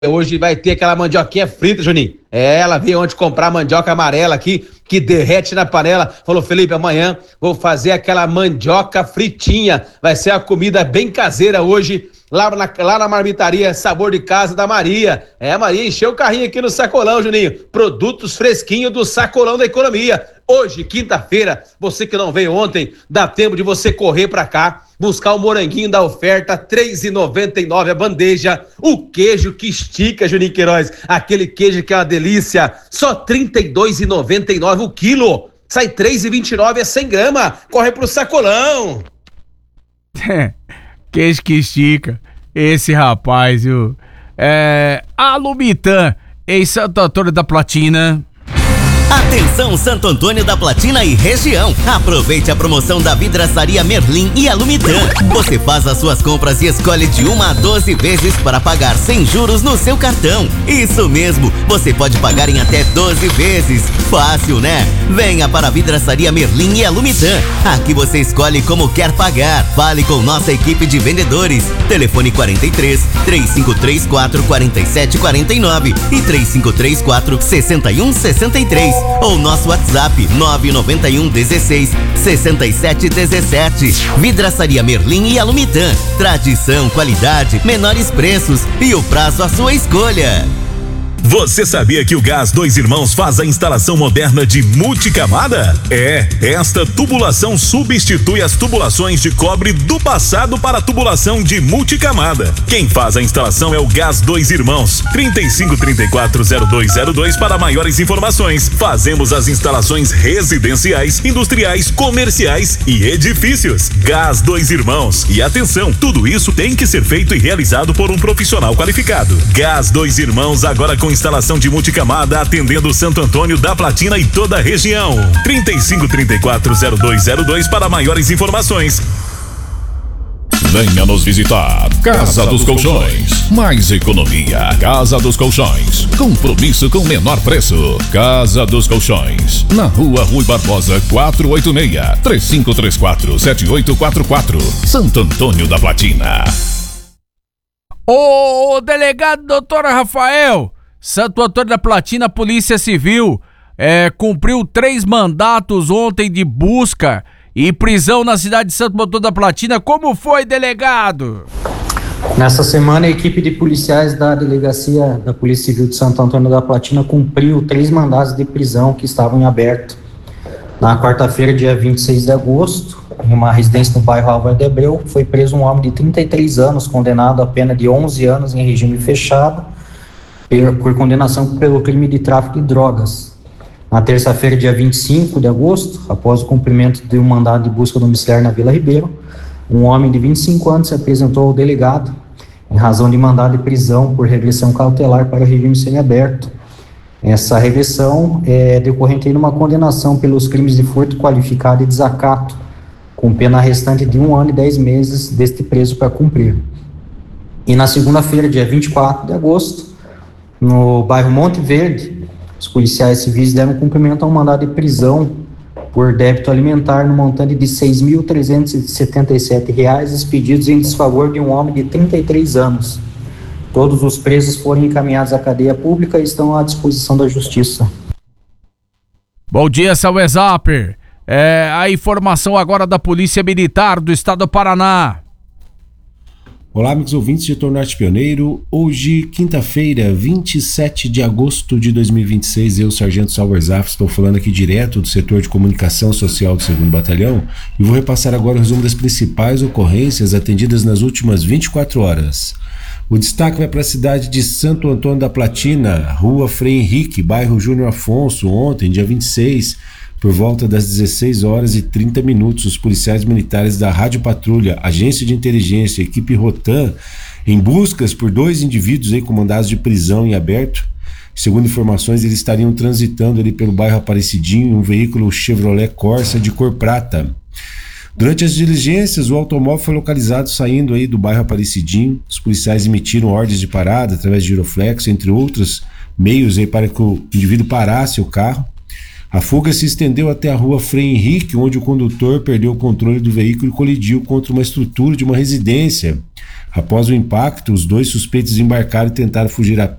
Hoje vai ter aquela mandioquinha frita, Juninho. Ela veio ontem comprar mandioca amarela aqui, que derrete na panela. Falou, Felipe, amanhã vou fazer aquela mandioca fritinha. Vai ser a comida bem caseira hoje, lá na marmitaria Sabor de Casa da Maria. Maria encheu o carrinho aqui no Sacolão, Juninho. Produtos fresquinhos do Sacolão da Economia. Hoje, quinta-feira, você que não veio ontem, dá tempo de você correr pra cá, buscar o moranguinho da oferta, R$3,99 a bandeja, o queijo que estica, Juninho Queiroz, aquele queijo que é uma delícia, só R$32,99 o quilo, sai R$3,29 a 100 gramas, corre pro Sacolão. Queijo que estica, esse rapaz, viu? Alumitan, em Santo Antônio da Platina. Atenção, Santo Antônio da Platina e região. Aproveite a promoção da Vidraçaria Merlin e Alumitan. Você faz as suas compras e escolhe de 1 a 12 vezes para pagar sem juros no seu cartão. Isso mesmo, você pode pagar em até 12 vezes. Fácil, né? Venha para a Vidraçaria Merlin e Alumitan. Aqui você escolhe como quer pagar. Fale com nossa equipe de vendedores. Telefone 43 3534 4749 e 3534 6163. Ou nosso WhatsApp 991 16 67 17. Vidraçaria Merlin e Alumitan. Tradição, qualidade, menores preços e o prazo à sua escolha. Você sabia que o Gás Dois Irmãos faz a instalação moderna de multicamada? Esta tubulação substitui as tubulações de cobre do passado para a tubulação de multicamada. Quem faz a instalação é o Gás Dois Irmãos. 35340202 para maiores informações. Fazemos as instalações residenciais, industriais, comerciais e edifícios. Gás Dois Irmãos. E atenção, tudo isso tem que ser feito e realizado por um profissional qualificado. Gás Dois Irmãos, agora com instalação de multicamada, atendendo Santo Antônio da Platina e toda a região. 35340202 para maiores informações. Venha nos visitar. Casa dos Colchões. Mais economia. Casa dos Colchões. Compromisso com menor preço. Casa dos Colchões. Na Rua Rui Barbosa 486. 3534-7844. Santo Antônio da Platina. Ô, delegado doutor Rafael, Santo Antônio da Platina, Polícia Civil, cumpriu 3 mandatos ontem de busca e prisão na cidade de Santo Antônio da Platina. Como foi, delegado? Nessa semana, a equipe de policiais da Delegacia da Polícia Civil de Santo Antônio da Platina cumpriu 3 mandados de prisão que estavam em aberto. Na quarta-feira, dia 26 de agosto, em uma residência no bairro Álvaro de Abreu, foi preso um homem de 33 anos, condenado a pena de 11 anos em regime fechado, por condenação pelo crime de tráfico de drogas. Na terça-feira, dia 25 de agosto, após o cumprimento de um mandado de busca domiciliar na Vila Ribeiro, um homem de 25 anos se apresentou ao delegado em razão de mandado de prisão por regressão cautelar para o regime semiaberto. Essa regressão é decorrente de uma condenação pelos crimes de furto qualificado e desacato, com pena restante de 1 ano e 10 meses deste preso para cumprir. E na segunda-feira, dia 24 de agosto, no bairro Monte Verde, os policiais civis deram cumprimento a um mandado de prisão por débito alimentar no montante de R$ 6.377 expedidos em desfavor de um homem de 33 anos. Todos os presos foram encaminhados à cadeia pública e estão à disposição da justiça. Bom dia, seu Zapper. A informação agora da Polícia Militar do Estado do Paraná. Olá, amigos ouvintes de Setor Norte Pioneiro. Hoje, quinta-feira, 27 de agosto de 2026, eu, Sargento Sauer Zaff, estou falando aqui direto do setor de comunicação social do 2º Batalhão e vou repassar agora o resumo das principais ocorrências atendidas nas últimas 24 horas. O destaque vai para a cidade de Santo Antônio da Platina, Rua Frei Henrique, bairro Júnior Afonso. Ontem, dia 26, por volta das 16h30, os policiais militares da Rádio Patrulha, Agência de Inteligência e equipe Rotan, em buscas por 2 indivíduos com mandados de prisão em aberto. Segundo informações, eles estariam transitando ali pelo bairro Aparecidinho em um veículo Chevrolet Corsa de cor prata. Durante as diligências, o automóvel foi localizado saindo aí do bairro Aparecidinho. Os policiais emitiram ordens de parada através de giroflex, entre outros meios aí para que o indivíduo parasse o carro. A fuga se estendeu até a rua Frei Henrique, onde o condutor perdeu o controle do veículo e colidiu contra uma estrutura de uma residência. Após o impacto, os 2 suspeitos embarcaram e tentaram fugir a